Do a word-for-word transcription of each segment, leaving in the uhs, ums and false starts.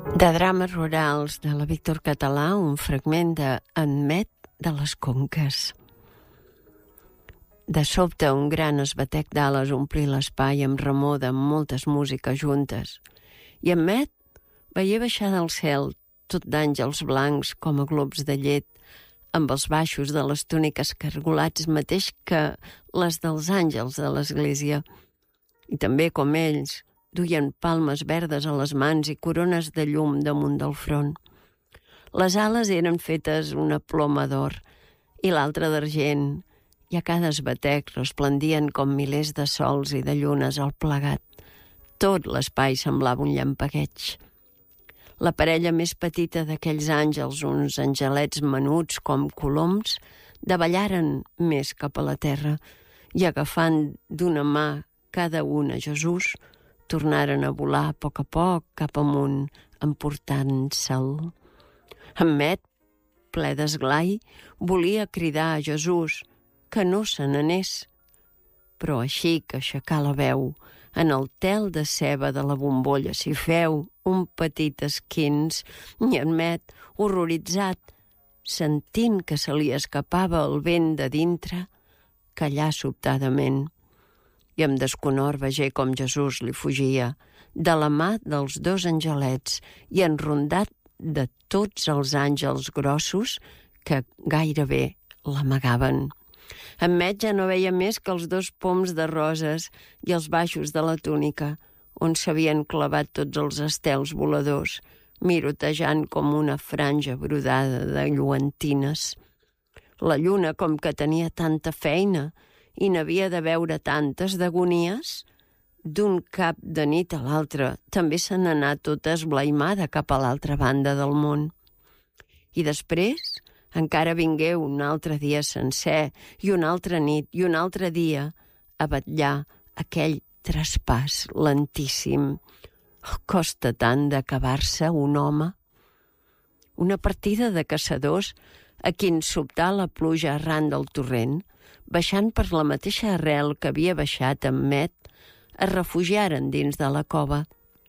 De drames rurals de la Víctor Català, un fragment de Admet de les Conques. De sobte, un gran esbatec d'ales omplí l'espai amb remor de moltes músiques juntes. I Admet veié baixar del cel tot d'àngels blancs com a globs de llet, amb els baixos de les túniques cargolats mateix que les dels àngels de l'església. I també, com ells, duien palmes verdes a les mans i corones de llum damunt del front. Les ales eren fetes una ploma d'or i l'altra d'argent, i a cada esbatec resplendien com milers de sols i de llunes al plegat. Tot l'espai semblava un llampagueig. La parella més petita d'aquells àngels, uns angelets menuts com coloms, davallaren més cap a la terra i, agafant d'una mà cada un a Jesús, tornaren a volar a poc a poc cap amunt, emportant-se'l. Admet, ple d'esglai, volia cridar a Jesús que no se n'anés, però així que aixecà la veu, en el tel de ceba de la bombolla s'hi feu un petit esquins, i Admet, horroritzat, sentint que se li escapava el vent de dintre, callà sobtadament. I amb desconhort vegé com Jesús li fugia, de la mà dels dos angelets i enrondat de tots els àngels grossos que gairebé l'amagaven. Admet ja no veia més que els dos poms de roses i els baixos de la túnica, on s'havien clavat tots els estels voladors, mirotejant com una franja brodada de lluentines. La lluna, com que tenia tanta feina i n'havia de veure tantes d'agonies, d'un cap de nit a l'altre també se n'anà tota esblaimada cap a l'altra banda del món. I després encara vingué un altre dia sencer, i una altra nit, i un altre dia, a vetllar aquell traspàs lentíssim. Oh, costa tant d'acabar-se un home. Una partida de caçadors a quin sobtà la pluja arran del torrent, baixant per la mateixa arrel que havia baixat Admet, es refugiaren dins de la cova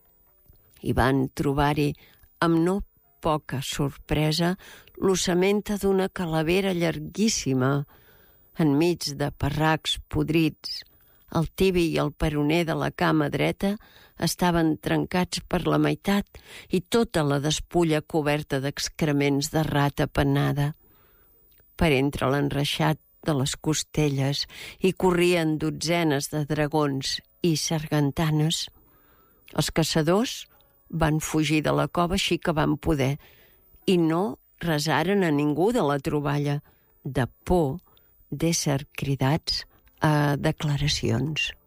i van trobar-hi, amb no poca sorpresa, l'ossamenta d'una calavera llarguíssima, enmig de parracs podrits. El tibi i el peroner de la cama dreta estaven trencats per la meitat i tota la despulla coberta d'excrements de rata penada. Per entre l'enreixat de les costelles hi corrien dotzenes de dragons i sargantanes. Els caçadors van fugir de la cova així que van poder i no resaren a ningú de la troballa, de por d'ésser cridats a declaracions.